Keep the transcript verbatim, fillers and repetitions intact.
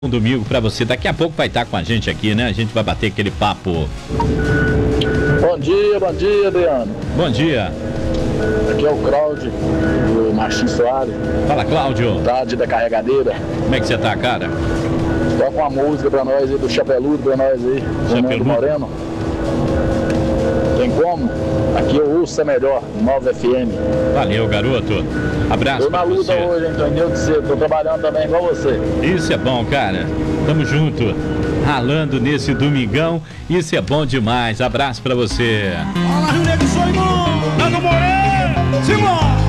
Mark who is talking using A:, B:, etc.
A: Um domingo pra você. Daqui a pouco vai estar com a gente aqui, né? A gente vai bater aquele papo.
B: Bom dia, bom dia, Adriano.
A: Bom dia.
B: Aqui é o Cláudio, do Martins Soares.
A: Fala, Cláudio.
B: Tarde da carregadeira.
A: Como é que você tá, cara?
B: Toca uma música pra nós aí, do Chapeludo pra nós aí.
A: Chapeludo?
B: Moreno. Tem como? Aqui eu ouço é melhor, nove F M.
A: Valeu, garoto. Abraço.
B: Tô na
A: pra
B: luta
A: você.
B: hoje, hein? Tô em Deus de cedo. Tô trabalhando também igual você.
A: Isso é bom, cara. Tamo junto. Ralando nesse domingão. Isso é bom demais. Abraço pra você.
C: Fala, Rio Negro, sou irmão. Nando Moreno. Simão.